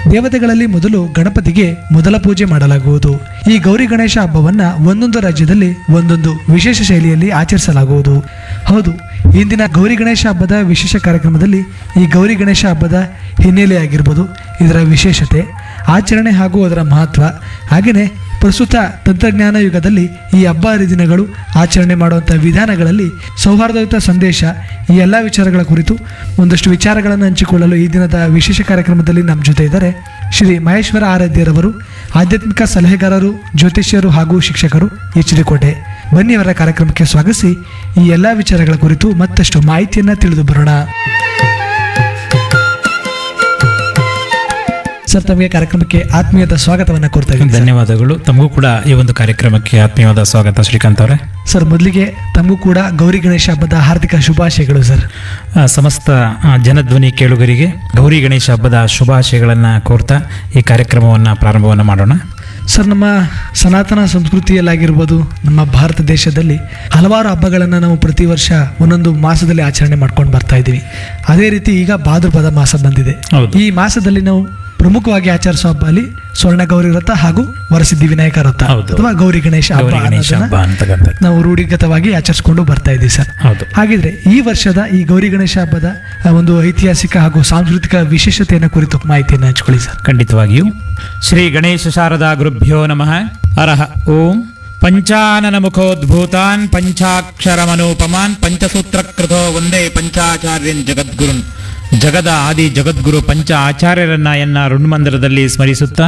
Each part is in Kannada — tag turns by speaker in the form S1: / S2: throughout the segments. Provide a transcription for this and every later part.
S1: ದೇವತೆಗಳಲ್ಲಿ ಮೊದಲು ಗಣಪತಿಗೆ ಮೊದಲ ಪೂಜೆ ಮಾಡಲಾಗುವುದು. ಈ ಗೌರಿ ಗಣೇಶ ಹಬ್ಬವನ್ನ ಒಂದೊಂದು ರಾಜ್ಯದಲ್ಲಿ ಒಂದೊಂದು ವಿಶೇಷ ಶೈಲಿಯಲ್ಲಿ ಆಚರಿಸಲಾಗುವುದು. ಹೌದು, ಇಂದಿನ ಗೌರಿ ಗಣೇಶ ಹಬ್ಬದ ವಿಶೇಷ ಕಾರ್ಯಕ್ರಮದಲ್ಲಿ ಈ ಗೌರಿ ಗಣೇಶ ಹಬ್ಬದ ಹಿನ್ನೆಲೆ ಆಗಿರ್ಬೋದು, ಇದರ ವಿಶೇಷತೆ, ಆಚರಣೆ ಹಾಗೂ ಅದರ ಮಹತ್ವ, ಹಾಗೆಯೇ ಪ್ರಸ್ತುತ ತಂತ್ರಜ್ಞಾನ ಯುಗದಲ್ಲಿ ಈ ಹಬ್ಬ ಹರಿದಿನಗಳು ಆಚರಣೆ ಮಾಡುವಂಥ ವಿಧಾನಗಳಲ್ಲಿ ಸೌಹಾರ್ದಯುತ ಸಂದೇಶ, ಈ ಎಲ್ಲ ವಿಚಾರಗಳ ಕುರಿತು ಒಂದಷ್ಟು ವಿಚಾರಗಳನ್ನು ಹಂಚಿಕೊಳ್ಳಲು ಈ ದಿನದ ವಿಶೇಷ ಕಾರ್ಯಕ್ರಮದಲ್ಲಿ ನಮ್ಮ ಜೊತೆ ಇದ್ದಾರೆ ಶ್ರೀ ಮಹೇಶ್ವರ ಆರಾಧ್ಯರವರು, ಆಧ್ಯಾತ್ಮಿಕ ಸಲಹೆಗಾರರು, ಜ್ಯೋತಿಷ್ಯರು ಹಾಗೂ ಶಿಕ್ಷಕರು, HD ಕೋಟೆ. ಬನ್ನಿ ಅವರ ಕಾರ್ಯಕ್ರಮಕ್ಕೆ ಸ್ವಾಗತಿಸಿ ಈ ಎಲ್ಲ ವಿಚಾರಗಳ ಕುರಿತು ಮತ್ತಷ್ಟು ಮಾಹಿತಿಯನ್ನು ತಿಳಿದು ಬರೋಣ. ಸರ್, ತಮಗೆ ಕಾರ್ಯಕ್ರಮಕ್ಕೆ ಆತ್ಮೀಯದ ಸ್ವಾಗತವನ್ನು ಕೋರ್ತಾ ಇದ್ದೀನಿ.
S2: ಧನ್ಯವಾದಗಳು. ತಮಗೂ ಕೂಡ ಈ ಒಂದು ಕಾರ್ಯಕ್ರಮಕ್ಕೆ ಆತ್ಮೀಯವಾದ ಸ್ವಾಗತ ಶ್ರೀಕಾಂತ್ ಅವರೇ.
S1: ಸರ್, ಮೊದಲಿಗೆ ತಮಗೂ ಕೂಡ ಗೌರಿ ಗಣೇಶ ಹಬ್ಬದ ಹಾರ್ದಿಕ ಶುಭಾಶಯಗಳು ಸರ್.
S2: ಸಮಸ್ತ ಜನಧ್ವನಿ ಕೇಳುಗರಿಗೆ ಗೌರಿ ಗಣೇಶ ಹಬ್ಬದ ಶುಭಾಶಯಗಳನ್ನು ಕೋರ್ತಾ ಈ ಕಾರ್ಯಕ್ರಮವನ್ನು ಪ್ರಾರಂಭವನ್ನು ಮಾಡೋಣ.
S1: ಸರ್, ನಮ್ಮ ಸನಾತನ ಸಂಸ್ಕೃತಿಯಲ್ಲಾಗಿರ್ಬೋದು, ನಮ್ಮ ಭಾರತ ದೇಶದಲ್ಲಿ ಹಲವಾರು ಹಬ್ಬಗಳನ್ನು ನಾವು ಪ್ರತಿ ವರ್ಷ ಒಂದೊಂದು ಮಾಸದಲ್ಲಿ ಆಚರಣೆ ಮಾಡ್ಕೊಂಡು ಬರ್ತಾ ಇದ್ದೀವಿ. ಅದೇ ರೀತಿ ಈಗ ಭಾದ್ರಪದ ಮಾಸ ಬಂದಿದೆ. ಈ ಮಾಸದಲ್ಲಿ ನಾವು ಪ್ರಮುಖವಾಗಿ ಆಚರಿಸುವ ಹಬ್ಬ ಅಲ್ಲಿ ಸ್ವರ್ಣ ಗೌರಿ ವ್ರತ ಹಾಗೂ ವರಸಿದ್ಧಿ ವಿನಾಯಕ ವ್ರತ ಅಥವಾ ಗೌರಿ ಗಣೇಶ ಹಬ್ಬ ನಾವು ರೂಢಿಗತವಾಗಿ ಆಚರಿಸಿಕೊಂಡು ಬರ್ತಾ ಇದ್ದೀವಿ ಸರ್. ಹಾಗಿದ್ರೆ ಈ ವರ್ಷದ ಈ ಗೌರಿ ಗಣೇಶ ಹಬ್ಬದ ಒಂದು ಐತಿಹಾಸಿಕ ಹಾಗೂ ಸಾಂಸ್ಕೃತಿಕ ವಿಶೇಷತೆಯನ್ನು ಕುರಿತು ಮಾಹಿತಿಯನ್ನು ಹಂಚಿಕೊಳ್ಳಿ ಸರ್.
S2: ಖಂಡಿತವಾಗಿಯೂ. ಶ್ರೀ ಗಣೇಶ ಶಾರದಾ ಗುರುಭ್ಯೋ ನಮಃ. ಅರಹ ಓಂ. ಪಂಚಾನನ ಮುಖೋದ್ಭೂತಾನ್ ಪಂಚಾಕ್ಷರ ಮನೋಪಮಾನ್ ಪಂಚಸೂತ್ರ ಕೃತೋ ಒಂದೇ ಪಂಚಾಚಾರ್ಯನ್ ಜಗದ್ಗುರುನ್. ಜಗದ ಆದಿ ಜಗದ್ಗುರು ಪಂಚ ಆಚಾರ್ಯರನ್ನ ಎನ್ನ ಋಣ್ಮಂದಿರದಲ್ಲಿ ಸ್ಮರಿಸುತ್ತಾ,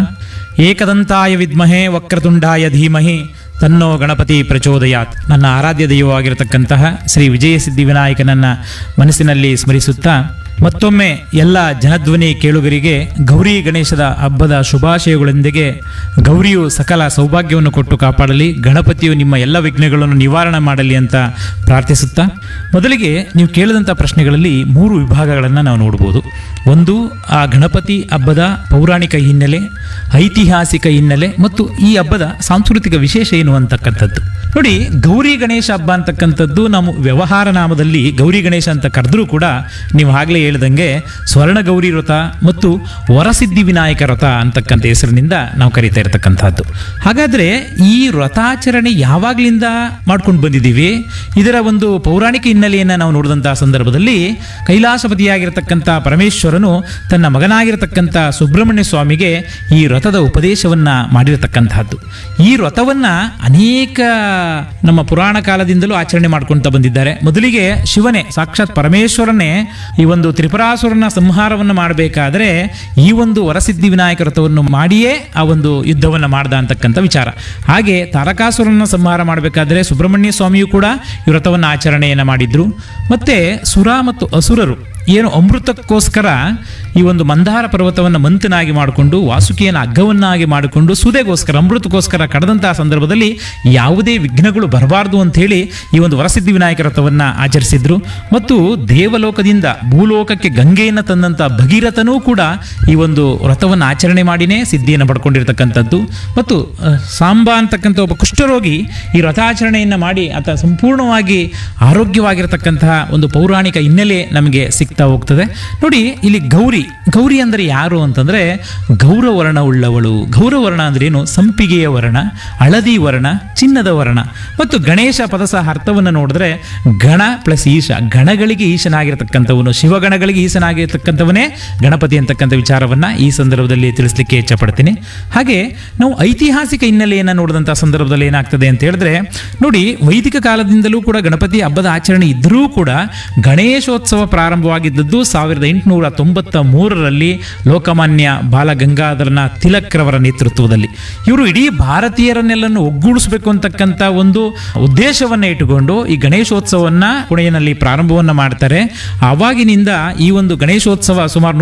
S2: ಏಕದಂತಾಯ ವಿದ್ಮಹೇ ವಕ್ರತುಂಡಾಯ ಧೀಮಹಿ ತನ್ನೋ ಗಣಪತಿ ಪ್ರಚೋದಯಾತ್. ನನ್ನ ಆರಾಧ್ಯ ದೈವವಾಗಿರತಕ್ಕಂತಹ ಶ್ರೀ ವಿಜಯ ಸಿದ್ಧಿ ವಿನಾಯಕನನ್ನ ಮನಸ್ಸಿನಲ್ಲಿ ಸ್ಮರಿಸುತ್ತಾ, ಮತ್ತೊಮ್ಮೆ ಎಲ್ಲ ಜನಧ್ವನಿ ಕೇಳುಗರಿಗೆ ಗೌರಿ ಗಣೇಶದ ಹಬ್ಬದ ಶುಭಾಶಯಗಳೊಂದಿಗೆ ಗೌರಿಯು ಸಕಲ ಸೌಭಾಗ್ಯವನ್ನು ಕೊಟ್ಟು ಕಾಪಾಡಲಿ, ಗಣಪತಿಯು ನಿಮ್ಮ ಎಲ್ಲ ವಿಘ್ನಗಳನ್ನು ನಿವಾರಣೆ ಮಾಡಲಿ ಅಂತ ಪ್ರಾರ್ಥಿಸುತ್ತಾ, ಮೊದಲಿಗೆ ನೀವು ಕೇಳಿದಂಥ ಪ್ರಶ್ನೆಗಳಲ್ಲಿ 3 ವಿಭಾಗಗಳನ್ನು ನಾವು ನೋಡ್ಬೋದು. ಒಂದು, ಆ ಗಣಪತಿ ಹಬ್ಬದ ಪೌರಾಣಿಕ ಹಿನ್ನೆಲೆ, ಐತಿಹಾಸಿಕ ಹಿನ್ನೆಲೆ ಮತ್ತು ಈ ಹಬ್ಬದ ಸಾಂಸ್ಕೃತಿಕ ವಿಶೇಷ ಏನು ಅಂತಕ್ಕಂಥದ್ದು. ನೋಡಿ, ಗೌರಿ ಗಣೇಶ ಹಬ್ಬ ಅಂತಕ್ಕಂಥದ್ದು ನಮ್ಮ ವ್ಯವಹಾರ ನಾಮದಲ್ಲಿ ಗೌರಿ ಗಣೇಶ ಅಂತ ಕರೆದ್ರೂ ಕೂಡ ನೀವು ಆಗಲೇ ಹೇಳ್ದಂಗೆ ಸ್ವರ್ಣ ಗೌರಿ ವ್ರತ ಮತ್ತು ವರಸಿದ್ಧಿ ವಿನಾಯಕ ವ್ರತ ಅಂತಕ್ಕಂಥ ಹೆಸರಿನಿಂದ ನಾವು ಕರೀತಾ ಇರತಕ್ಕಂಥದ್ದು. ಹಾಗಾದ್ರೆ ಈ ವ್ರತಾಚರಣೆ ಯಾವಾಗಲಿಂದ ಮಾಡ್ಕೊಂಡು ಬಂದಿದ್ದೀವಿ, ಇದರ ಒಂದು ಪೌರಾಣಿಕ ಹಿನ್ನೆಲೆಯನ್ನು ನಾವು ನೋಡಿದಂತಹ ಸಂದರ್ಭದಲ್ಲಿ ಕೈಲಾಸಪತಿಯಾಗಿರತಕ್ಕಂಥ ಪರಮೇಶ್ವರನು ತನ್ನ ಮಗನಾಗಿರತಕ್ಕಂಥ ಸುಬ್ರಹ್ಮಣ್ಯ ಸ್ವಾಮಿಗೆ ಈ ವ್ರತದ ಉಪದೇಶವನ್ನ ಮಾಡಿರತಕ್ಕಂಥದ್ದು. ಈ ವ್ರತವನ್ನ ಅನೇಕ ನಮ್ಮ ಪುರಾಣ ಕಾಲದಿಂದಲೂ ಆಚರಣೆ ಮಾಡ್ಕೊಳ್ತಾ ಬಂದಿದ್ದಾರೆ. ಮೊದಲಿಗೆ ಶಿವನೇ, ಸಾಕ್ಷಾತ್ ಪರಮೇಶ್ವರನೇ ಈ ಒಂದು ತ್ರಿಪುರಾಸುರನ ಸಂಹಾರವನ್ನು ಮಾಡಬೇಕಾದ್ರೆ ಈ ಒಂದು ವರಸಿದ್ಧಿ ವಿನಾಯಕ ವ್ರತವನ್ನು ಮಾಡಿಯೇ ಆ ಒಂದು ಯುದ್ಧವನ್ನು ಮಾಡ್ದ ಅಂತಕ್ಕಂಥ ವಿಚಾರ. ಹಾಗೆ ತಾರಕಾಸುರನ ಸಂಹಾರ ಮಾಡಬೇಕಾದ್ರೆ ಸುಬ್ರಹ್ಮಣ್ಯ ಸ್ವಾಮಿಯು ಕೂಡ ಈ ವ್ರತವನ್ನು ಆಚರಣೆಯನ್ನು ಮಾಡಿದ್ರು. ಮತ್ತೆ ಸುರ ಮತ್ತು ಅಸುರರು ಏನು ಅಮೃತಕ್ಕೋಸ್ಕರ ಈ ಒಂದು ಮಂದಾರ ಪರ್ವತವನ್ನು ಮಂಥನಾಗಿ ಮಾಡಿಕೊಂಡು ವಾಸುಕಿಯನ್ನು ಹಗ್ಗವನ್ನಾಗಿ ಮಾಡಿಕೊಂಡು ಸುದೆಗೋಸ್ಕರ ಅಮೃತಕ್ಕೋಸ್ಕರ ಕಡದಂತಹ ಸಂದರ್ಭದಲ್ಲಿ ಯಾವುದೇ ವಿಘ್ನಗಳು ಬರಬಾರ್ದು ಅಂತ ಹೇಳಿ ಈ ಒಂದು ವರಸಿದ್ಧಿ ವಿನಾಯಕ ವ್ರತವನ್ನು ಆಚರಿಸಿದ್ರು. ಮತ್ತು ದೇವಲೋಕದಿಂದ ಭೂಲೋಕಕ್ಕೆ ಗಂಗೆಯನ್ನು ತಂದಂಥ ಭಗೀರಥನೂ ಕೂಡ ಈ ಒಂದು ವ್ರತವನ್ನು ಆಚರಣೆ ಮಾಡಿನೇ ಸಿದ್ಧಿಯನ್ನು ಪಡ್ಕೊಂಡಿರ್ತಕ್ಕಂಥದ್ದು. ಮತ್ತು ಸಾಂಬ ಅಂತಕ್ಕಂಥ ಒಬ್ಬ ಕುಷ್ಠರೋಗಿ ಈ ವ್ರತಾಚರಣೆಯನ್ನು ಮಾಡಿ ಆತ ಸಂಪೂರ್ಣವಾಗಿ ಆರೋಗ್ಯವಾಗಿರತಕ್ಕಂತಹ ಒಂದು ಪೌರಾಣಿಕ ಹಿನ್ನೆಲೆ ನಮಗೆ ಸಿಗ್ತಾ ಹೋಗ್ತದೆ. ನೋಡಿ, ಇಲ್ಲಿ ಗೌರಿ ಅಂದರೆ ಯಾರು ಅಂತಂದ್ರೆ ಗೌರವರ್ಣ ಉಳ್ಳವಳು. ಗೌರವರ್ಣ ಅಂದ್ರೆ ಏನು? ಸಂಪಿಗೆಯ ವರ್ಣ, ಹಳದಿ ವರ್ಣ, ಚಿನ್ನದ ವರ್ಣ. ಮತ್ತು ಗಣೇಶ ಪದ ಸಹ ಅರ್ಥವನ್ನು ನೋಡಿದ್ರೆ ಗಣ ಪ್ಲಸ್ ಈಶ, ಗಣಗಳಿಗೆ ಈಶನಾಗಿರ್ತಕ್ಕಂಥವನು, ಶಿವಗಣಗಳಿಗೆ ಈಶನಾಗಿರ್ತಕ್ಕಂಥವನೇ ಗಣಪತಿ ಅಂತಕ್ಕಂಥ ವಿಚಾರವನ್ನ ಈ ಸಂದರ್ಭದಲ್ಲಿ ತಿಳಿಸ್ಲಿಕ್ಕೆ ಇಚ್ಛಪಡ್ತೀನಿ. ಹಾಗೆ ನಾವು ಐತಿಹಾಸಿಕ ಹಿನ್ನೆಲೆಯನ್ನು ನೋಡಿದಂಥ ಸಂದರ್ಭದಲ್ಲಿ ಏನಾಗ್ತದೆ ಅಂತ ಹೇಳಿದ್ರೆ, ನೋಡಿ, ವೈದಿಕ ಕಾಲದಿಂದಲೂ ಕೂಡ ಗಣಪತಿ ಹಬ್ಬದ ಆಚರಣೆ ಇದ್ದರೂ ಕೂಡ ಗಣೇಶೋತ್ಸವ ಪ್ರಾರಂಭವಾಗಿದ್ದದ್ದು 1893ರಲ್ಲಿ ಲೋಕಮಾನ್ಯ ಬಾಲಗಂಗಾಧರನ ತಿಲಕ್ರವರ ನೇತೃತ್ವದಲ್ಲಿ. ಇವರು ಇಡೀ ಭಾರತೀಯರನ್ನೆಲ್ಲನ್ನು ಒಗ್ಗೂಡಿಸಬೇಕು ಅಂತಕ್ಕಂಥ ಒಂದು ಉದ್ದೇಶವನ್ನ ಇಟ್ಟುಕೊಂಡು ಈ ಗಣೇಶೋತ್ಸವನ್ನ ಪುಣೆಯಲ್ಲಿ ಪ್ರಾರಂಭವನ್ನ ಮಾಡ್ತಾರೆ. ಆವಾಗಿನಿಂದ ಈ ಒಂದು ಗಣೇಶೋತ್ಸವ ಸುಮಾರು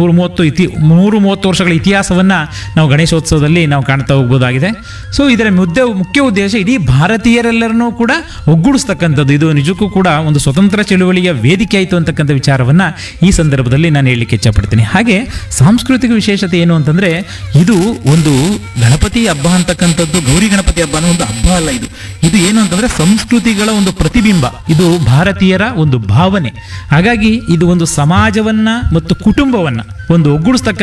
S2: 130 ವರ್ಷಗಳ ಇತಿಹಾಸವನ್ನ ನಾವು ಗಣೇಶೋತ್ಸವದಲ್ಲಿ ನಾವು ಕಾಣ್ತಾ ಹೋಗ್ಬೋದಾಗಿದೆ. ಸೊ ಇದರ ಮುಖ್ಯ ಉದ್ದೇಶ ಇಡೀ ಭಾರತೀಯರೆಲ್ಲರನ್ನೂ ಕೂಡ ಒಗ್ಗೂಡಿಸ್ತಕ್ಕಂಥದ್ದು. ಇದು ನಿಜಕ್ಕೂ ಕೂಡ ಒಂದು ಸ್ವತಂತ್ರ ಚಳುವಳಿಯ ವೇದಿಕೆ ಆಯಿತು ಅಂತಕ್ಕಂಥ ವಿಚಾರವನ್ನ ಈ ಸಂದರ್ಭದಲ್ಲಿ ನಾನು ಹೇಳಲಿಕ್ಕೆ ಇಚ್ಛಪಡ್ತೀನಿ. ಹಾಗೆ ಸಾಂಸ್ಕೃತಿಕ ವಿಶೇಷತೆ ಏನು ಅಂತಂದ್ರೆ, ಇದು ಒಂದು ಗಣಪತಿ ಹಬ್ಬ ಅಂತಕ್ಕಂಥದ್ದು ಗೌರಿ ಗಣಪತಿ ಹಬ್ಬ ಅನ್ನೋ ಒಂದು ಹಬ್ಬ ಅಲ್ಲ. ಇದು ಏನು ಅಂತಂದ್ರೆ ಸಂಸ್ಕೃತಿಗಳ ಒಂದು ಪ್ರತಿಬಿಂಬ. ಇದು ಭಾರತೀಯರ ಒಂದು ಭಾವನೆ. ಹಾಗಾಗಿ ಇದು ಒಂದು ಸಮಾಜವನ್ನ ಮತ್ತು ಕುಟುಂಬವನ್ನ ಒಂದು ಒಗ್ಗೂಡಿಸ್ತಕ್ಕ